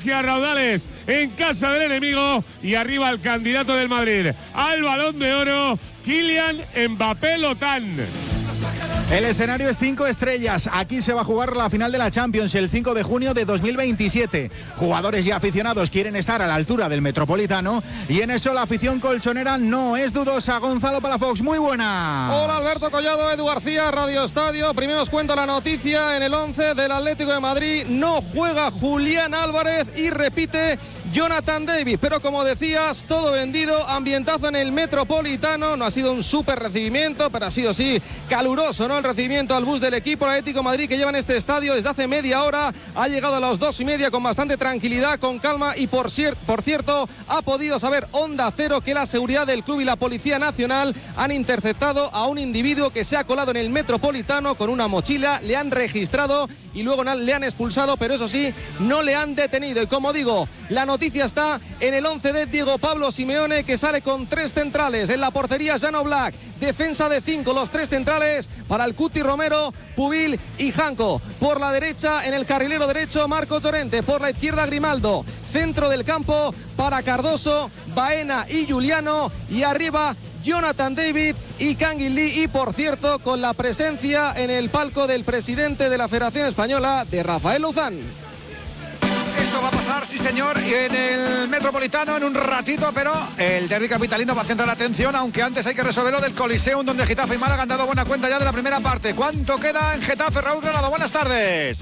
contagia raudales en casa del enemigo y arriba el candidato del Madrid al Balón de Oro, Kylian Mbappé Lotán. El escenario es 5 estrellas. Aquí se va a jugar la final de la Champions el 5 de junio de 2027. Jugadores y aficionados quieren estar a la altura del Metropolitano y en eso la afición colchonera no es dudosa. Gonzalo Palafox, muy buena. Hola Alberto Collado, Edu García, Radio Estadio. Primero os cuento la noticia. En el 11 del Atlético de Madrid no juega Julián Álvarez y repite Jonathan David, pero como decías, todo vendido, ambientazo en el Metropolitano. No ha sido un súper recibimiento, pero ha sido sí caluroso, ¿no? El recibimiento al bus del equipo Atlético de Madrid que lleva en este estadio desde hace media hora. Ha llegado a las 2:30 con bastante tranquilidad, con calma y por cierto ha podido saber Onda Cero que la seguridad del club y la Policía Nacional han interceptado a un individuo que se ha colado en el Metropolitano con una mochila, le han registrado y luego le han expulsado, pero eso sí, no le han detenido. Y como digo, la noticia está en el 11 de Diego Pablo Simeone, que sale con 3 centrales. En la portería Jan Oblak, defensa de 5, los 3 centrales para el Cuti Romero, Pubil y Janko. Por la derecha, en el carrilero derecho, Marco Llorente. Por la izquierda, Grimaldo. Centro del campo para Cardoso, Baena y Juliano. Y arriba, Jonathan David y Kangin Lee, y por cierto con la presencia en el palco del presidente de la Federación Española, de Rafael Luzán. Esto va a pasar, sí señor, y en el Metropolitano en un ratito, pero el derbi capitalino va a centrar la atención, aunque antes hay que resolverlo del Coliseum, donde Getafe y Málaga han dado buena cuenta ya de la primera parte. ¿Cuánto queda en Getafe, Raúl Granado? Buenas tardes.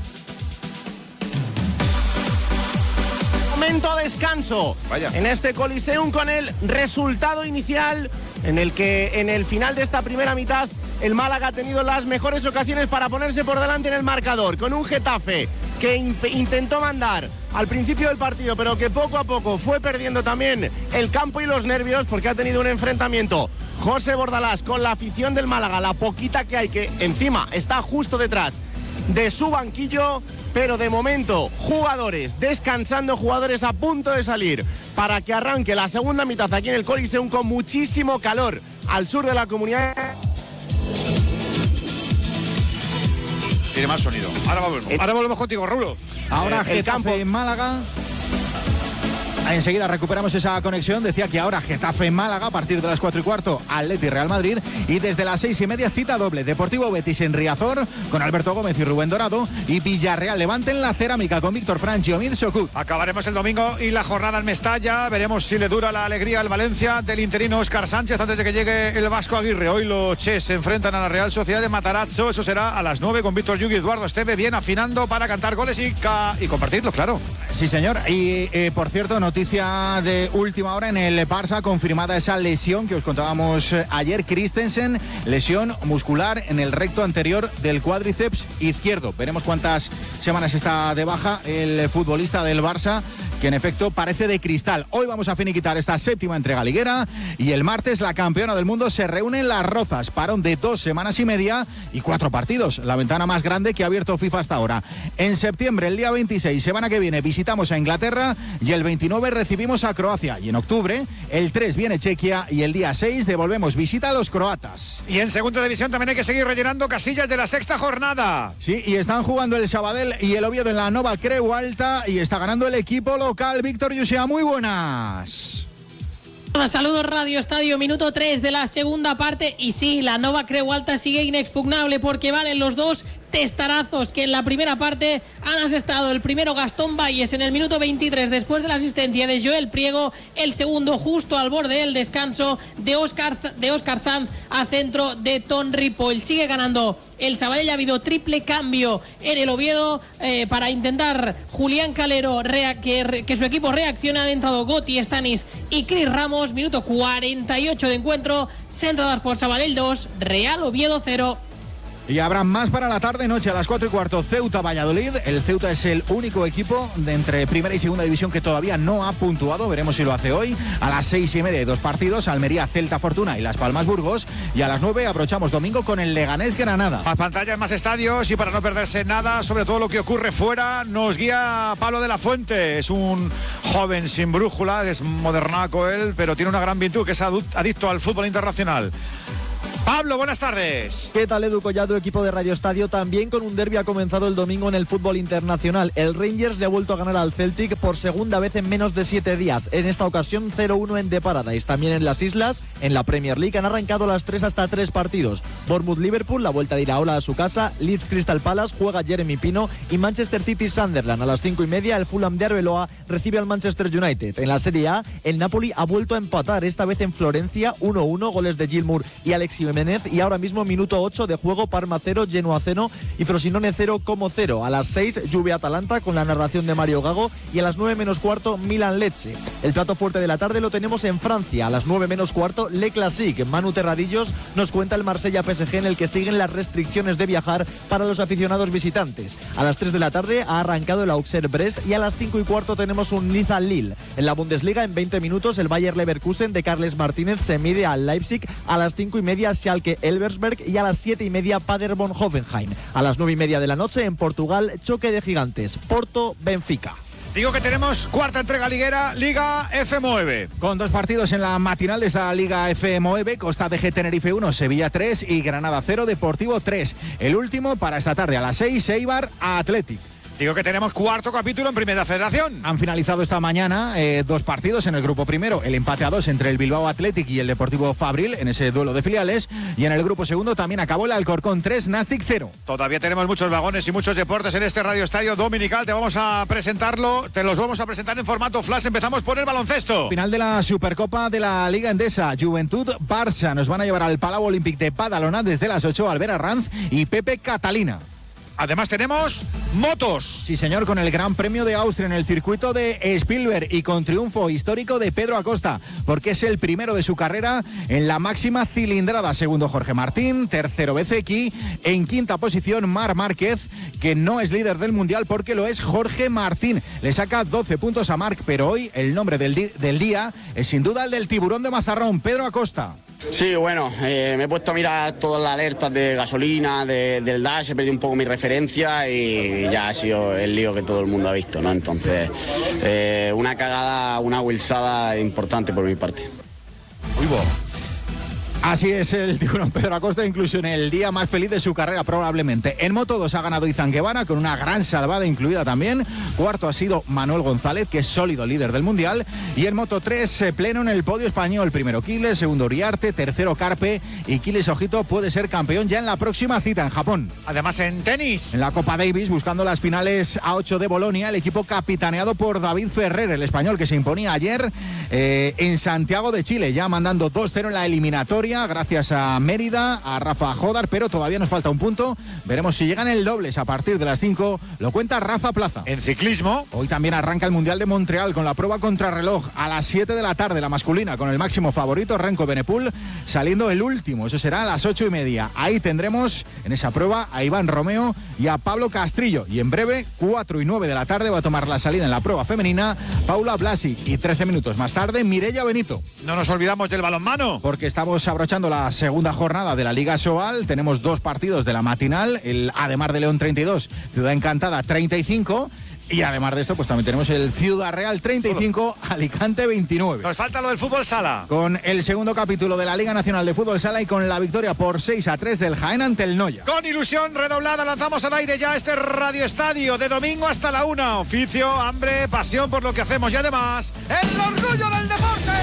Momento descanso. Vaya. En este Coliseum, con el resultado inicial en el que en el final de esta primera mitad el Málaga ha tenido las mejores ocasiones para ponerse por delante en el marcador, con un Getafe que intentó mandar al principio del partido, pero que poco a poco fue perdiendo también el campo y los nervios, porque ha tenido un enfrentamiento José Bordalás con la afición del Málaga, la poquita que hay, que encima está justo detrás de su banquillo, pero de momento jugadores descansando, jugadores a punto de salir para que arranque la segunda mitad aquí en el Coliseum, con muchísimo calor al sur de la comunidad. Tiene más sonido. Ahora volvemos contigo, Rulo. Ahora Getafe en Málaga. Enseguida recuperamos esa conexión. Decía que ahora Getafe en Málaga a partir de las 4:15, Atleti Real Madrid, y desde las 6:30 cita doble, Deportivo Betis en Riazor con Alberto Gómez y Rubén Dorado, y Villarreal Levante en la Cerámica con Víctor Franchi y Omid Sokut. Acabaremos el domingo y la jornada en Mestalla. Veremos si le dura la alegría al Valencia del interino Óscar Sánchez antes de que llegue el Vasco Aguirre. Hoy los Ches se enfrentan a la Real Sociedad de Matarazzo. Eso será a las 9 con Víctor Yugui y Eduardo Esteve bien afinando para cantar goles y compartirlo, claro. Sí, señor. Y por cierto, noticia de última hora en el Barça, confirmada esa lesión que os contábamos ayer. Christensen, lesión muscular en el recto anterior del cuádriceps izquierdo. Veremos cuántas semanas está de baja el futbolista del Barça, que en efecto parece de cristal. Hoy vamos a finiquitar esta séptima entrega liguera y el martes la campeona del mundo se reúne en Las Rozas. Parón de 2 semanas y media y 4 partidos. La ventana más grande que ha abierto FIFA hasta ahora. En septiembre, el día 26, semana que viene, visitamos a Inglaterra y el 29 recibimos a Croacia. Y en octubre, el 3 viene Chequia y el día 6 devolvemos visita a los croatas. Y en segunda división también hay que seguir rellenando casillas de la sexta jornada. Sí, y están jugando el Sabadell y el Oviedo en la Nova Creu Alta y está ganando el equipo local. Víctor Yusea, muy buenas. Saludos, Radio Estadio, minuto 3 de la segunda parte. Y sí, la Nova Creu Alta sigue inexpugnable porque valen los dos testarazos que en la primera parte han asestado. El primero, Gastón Valles en el minuto 23 después de la asistencia de Joel Priego. El segundo justo al borde del descanso de Óscar Sanz a centro de Ton Ripoll. Sigue ganando el Sabadell. Ha habido triple cambio en el Oviedo para intentar Julián Calero que su equipo reacciona. Han entrado Goti, Stanis y Cris Ramos. Minuto 48 de encuentro. Centradas por Sabadell 2, Real Oviedo 0. Y habrá más para la tarde-noche a las 4:15, Ceuta-Valladolid. El Ceuta es el único equipo de entre primera y segunda división que todavía no ha puntuado. Veremos si lo hace hoy. A las 6:30 hay 2 partidos, Almería-Celta-Fortuna y Las Palmas-Burgos. Y a las 9 abrochamos domingo con el Leganés-Granada. Más pantallas, más estadios, y para no perderse nada, sobre todo lo que ocurre fuera, nos guía Pablo de la Fuente. Es un joven sin brújula, es modernaco él, pero tiene una gran virtud, que es adicto al fútbol internacional. Pablo, buenas tardes. ¿Qué tal, Edu Collado, equipo de Radio Estadio? También con un derbi ha comenzado el domingo en el fútbol internacional. El Rangers le ha vuelto a ganar al Celtic por segunda vez en menos de 7 días. En esta ocasión 0-1 en The Paradise. También en las islas, en la Premier League, han arrancado las 3 hasta 3 partidos. Bournemouth-Liverpool, la vuelta de Iraola a su casa. Leeds-Crystal Palace, juega Jeremy Pino. Y Manchester City-Sunderland. A las 5:30, el Fulham de Arbeloa recibe al Manchester United. En la Serie A, el Napoli ha vuelto a empatar, esta vez en Florencia, 1-1, goles de Gilmour y Alexis Jiménez. Y ahora mismo, minuto 8 de juego, Parma 0, Genoa 0 y Frosinone 0-0. A las 6, Juve-Atalanta con la narración de Mario Gago. Y a las 9 menos cuarto, Milan-Lecce. El plato fuerte de la tarde lo tenemos en Francia. A las 9 menos cuarto, Le Classique. Manu Terradillos nos cuenta el Marsella-PSG, en el que siguen las restricciones de viajar para los aficionados visitantes. A las 3 de la tarde ha arrancado el Auxerre-Brest y a las 5:15 tenemos un Niza-Lille. En la Bundesliga, en 20 minutos, el Bayer Leverkusen de Carles Martínez se mide al Leipzig. A las 5:30, Schalke-Elversberg y a las 7:30, Paderborn-Hoffenheim. A las 9:30 de la noche, en Portugal, choque de gigantes, Porto-Benfica. Digo que tenemos cuarta entrega liguera, Liga F9. Con 2 partidos en la matinal de esta Liga F9, Costa de G Tenerife 1, Sevilla 3 y Granada 0, Deportivo 3. El último para esta tarde a las 6, Eibar a Athletic. Digo que tenemos cuarto capítulo en Primera Federación. Han finalizado esta mañana 2 partidos en el grupo primero. El empate a 2 entre el Bilbao Athletic y el Deportivo Fabril en ese duelo de filiales. Y en el grupo segundo también acabó el Alcorcón 3, Nastic 0. Todavía tenemos muchos vagones y muchos deportes en este Radio Estadio Dominical. Te vamos a presentarlo, te los vamos a presentar en formato flash. Empezamos por el baloncesto. Final de la Supercopa de la Liga Endesa. Juventud Barça nos van a llevar al Palau Olímpic de Badalona desde las 8, Albert Arranz y Pepe Catalina. Además tenemos motos. Sí, señor, con el Gran Premio de Austria en el circuito de Spielberg y con triunfo histórico de Pedro Acosta, porque es el primero de su carrera en la máxima cilindrada. Segundo, Jorge Martín. Tercero, Bezzecchi. En quinta posición, Marc Márquez, que no es líder del Mundial porque lo es Jorge Martín. Le saca 12 puntos a Marc, pero hoy el nombre del día es sin duda el del tiburón de Mazarrón, Pedro Acosta. Sí, bueno, me he puesto a mirar todas las alertas de gasolina, del dash, he perdido un poco mi referencia y ya ha sido el lío que todo el mundo ha visto, ¿no? Entonces, una cagada, una wilsada importante por mi parte. Uy, bo. Así es el tiburón Pedro Acosta, incluso en el día más feliz de su carrera probablemente. En Moto 2 ha ganado Izan Guevara con una gran salvada incluida también. Cuarto ha sido Manuel González, que es sólido líder del Mundial. Y en Moto 3 pleno en el podio español. Primero Quiles, segundo Uriarte, tercero Carpe. Y Quiles, ojito, puede ser campeón ya en la próxima cita en Japón. Además en tenis. En la Copa Davis, buscando las finales A8 de Bolonia, el equipo capitaneado por David Ferrer, el español que se imponía ayer en Santiago de Chile, ya mandando 2-0 en la eliminatoria. Gracias a Mérida, a Rafa Jodar, pero todavía nos falta un punto. Veremos si llegan el dobles a partir de las 5. Lo cuenta Rafa Plaza. En ciclismo, hoy también arranca el Mundial de Montreal con la prueba contrarreloj a las 7 de la tarde, la masculina, con el máximo favorito, Renko Benepul, saliendo el último. Eso será a las 8:30. Ahí tendremos en esa prueba a Iván Romeo y a Pablo Castrillo. Y en breve, 4 y 9 de la tarde, va a tomar la salida en la prueba femenina Paula Blasi. Y 13 minutos más tarde, Mireia Benito. No nos olvidamos del balonmano, porque estamos abrochando la segunda jornada de la Liga Sobal. Tenemos 2 partidos de la matinal, el Ademar de León 32, Ciudad Encantada 35. Y además de esto, pues también tenemos el Ciudad Real 35, Alicante 29. Nos falta lo del fútbol sala. Con el segundo capítulo de la Liga Nacional de Fútbol Sala y con la victoria por 6-3 del Jaén ante el Noya. Con ilusión redoblada lanzamos al aire ya este Radio Estadio de domingo hasta la 1. Oficio, hambre, pasión por lo que hacemos y además el orgullo del deporte.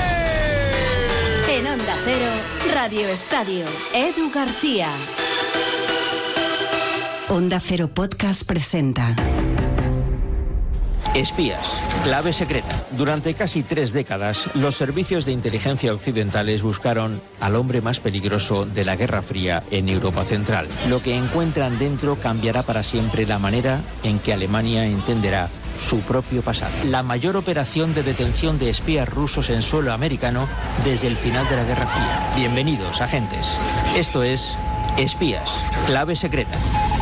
En Onda Cero, Radio Estadio, Edu García. Onda Cero Podcast presenta Espías, clave secreta. Durante casi 3 décadas, los servicios de inteligencia occidentales buscaron al hombre más peligroso de la Guerra Fría en Europa Central. Lo que encuentran dentro cambiará para siempre la manera en que Alemania entenderá su propio pasado. La mayor operación de detención de espías rusos en suelo americano desde el final de la Guerra Fría. Bienvenidos, agentes. Esto es Espías, clave secreta.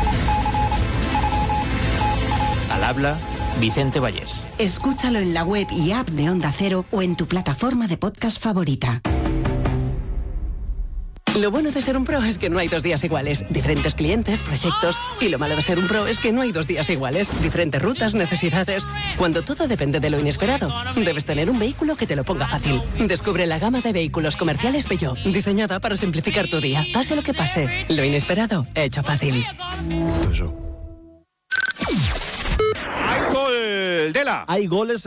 Al habla Vicente Vallés. Escúchalo en la web y app de Onda Cero o en tu plataforma de podcast favorita. Lo bueno de ser un pro es que no hay 2 días iguales. Diferentes clientes, proyectos. Y lo malo de ser un pro es que no hay 2 días iguales. Diferentes rutas, necesidades. Cuando todo depende de lo inesperado, debes tener un vehículo que te lo ponga fácil. Descubre la gama de vehículos comerciales Peugeot, diseñada para simplificar tu día. Pase lo que pase, lo inesperado, hecho fácil. ¡Hay gol! ¡Dela! Hay goles